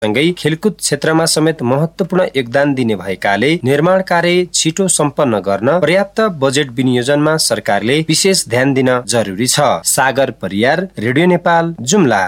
सँगै खेलकुद क्षेत्रमा समेत महत्त्वपूर्ण योगदान दिने भएकाले निर्माण कार्य छिटो सम्पन्न गर्न पर्याप्त बजेट विनियोजनमा सरकारले विशेष ध्यान दिन जरुरी छ। सागर परियार, रेडियो नेपाल, जुम्ला।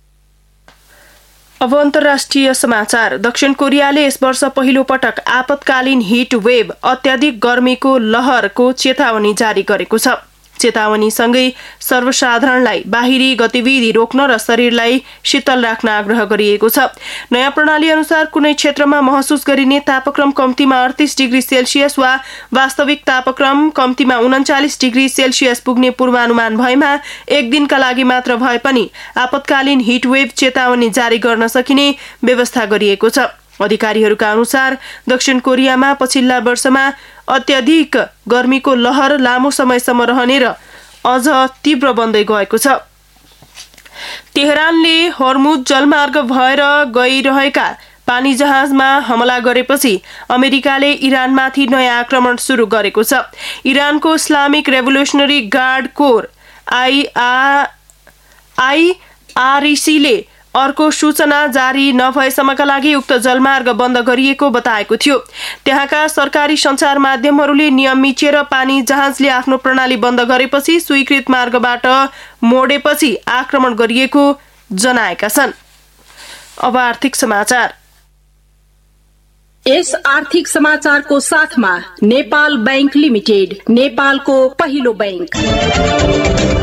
अब अन्तर्राष्ट्रिय समाचार। दक्षिण कोरियाले यस वर्ष पहिलो पटक आपतकालीन हिट वेभ अत्याधिक गर्मीको लहरको चेतावनी जारी गरेको छ। चेतावनीसँगै सर्वसाधारणलाई बाहिरी गतिविधि रोक्न र शरीरलाई शीतल राख्न आग्रह गरिएको छ। नयाँ प्रणाली अनुसार कुनै क्षेत्रमा महसुस गरिने तापक्रम कम्तीमा 38 डिग्री सेल्सियस वा वास्तविक तापक्रम कम्तीमा 39 डिग्री सेल्सियस पुग्ने पूर्वानुमान भएमा एक दिनका लागि मात्र भए पनि आपतकालीन हिट वेभ चेतावनी जारी गर्न सकिने व्यवस्था गरिएको छ। अधिकारीहरूका अनुसार दक्षिण कोरियामा पछिल्ला वर्षमा अत्याधिक गर्मीको लहर लामो समयसम्म रहने र अझ तीव्र बन्दै गएको छ। तेहरानले हर्मुज जलमार्ग भएर गइरहेका पानी जहाजमा हमला गरेपछि अमेरिकाले इरानमाथि नयाँ आक्रमण सुरु गरेको छ। इरानको Islamic revolutionary guard core IRGC ले अर्को सूचना जारी नभएसम्मका लागि उक्त जलमार्ग बन्द गरिएको बताएको थियो। त्यहाँका सरकारी सञ्चार माध्यमहरूले नियम मिचेर पानी जहाजले आफ्नो प्रणाली बन्द गरेपछि स्वीकृत मार्गबाट मोडेपछि आक्रमण गरिएको जनाएका छन्। अब आर्थिक समाचार। यस आर्थिक समाचारको साथमा नेपाल बैंक लिमिटेड, नेपालको पहिलो बैंक।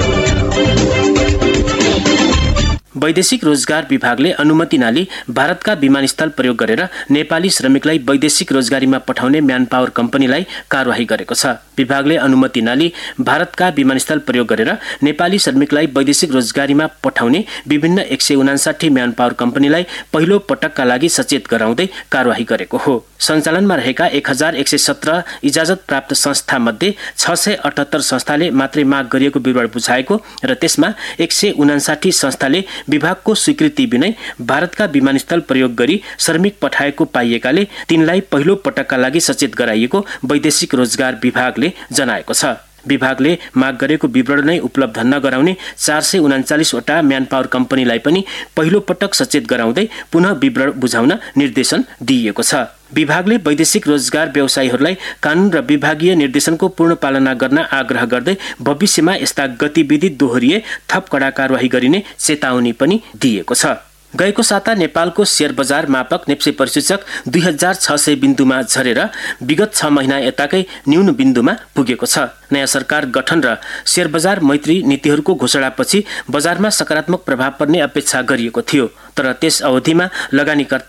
वैदेशिक रोजगार विभागले अनुमति नलिई भारतका विमानस्थल प्रयोग गरेर नेपाली श्रमिकलाई वैदेशिक रोजगारीमा पठाउने म्यानपावर कम्पनीलाई कारवाही गरेको छ। विभागले अनुमति नलिई भारतका विमानस्थल प्रयोग गरेर नेपाली श्रमिकलाई वैदेशिक रोजगारीमा पठाउने विभिन्न 159 म्यानपावर कम्पनीलाई पहिलो पटकका लागि सचेत गराउँदै कारवाही गरेको हो। सञ्चालनमा रहेका 1117 इजाजत प्राप्त संस्था मध्ये 678 संस्थाले मात्रै माग गरिएको विवरण बुझाएको र त्यसमा 159 संस्थाले विभागको स्वीकृति बिनै भारतका विमानस्थल प्रयोग गरी श्रमिक पठाएको पाइएकाले तिनलाई पहिलो पटकका लागि सचेत गराइएको वैदेशिक रोजगार विभागले जनाएको छ। विभागले माग गरेको विवरण नै उपलब्ध नगराउने 439 वटा म्यानपावर कम्पनीलाई पनि पहिलो पटक सचेत गराउँदै पुनः विवरण बुझाउन निर्देशन दिइएको छ। विभागले वैदेशिक रोजगार व्यवसायीहरूलाई कानून र विभागीय निर्देशनको पूर्ण पालना गर्न आग्रह गर्दै भविष्यमा यस्ता गतिविधि दोहोरिए थप कडा कारवाही गरिने चेतावनी पनि दिएको छ। गएको साता नेपालको शेयर बजार मापक नेप्से परिसूचक 2600 बिन्दुमा झरेर विगत 6 महिना यताकै न्यून बिन्दुमा पुगेको छ। नयाँ सरकार गठन र शेयर बजार मैत्री नीतिहरूको घोषणापछि बजारमा सकारात्मक प्रभाव पर्ने अपेक्षा गरिएको थियो, तर त्यस अवधिमा लगानीकर्ता